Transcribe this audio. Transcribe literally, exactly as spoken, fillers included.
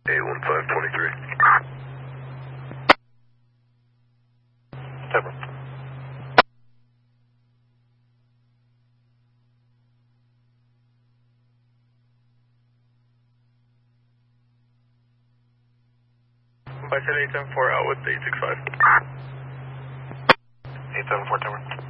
eight one five twenty-three. September. Bison eight seven four out with eight six five. eight seven four, Timber.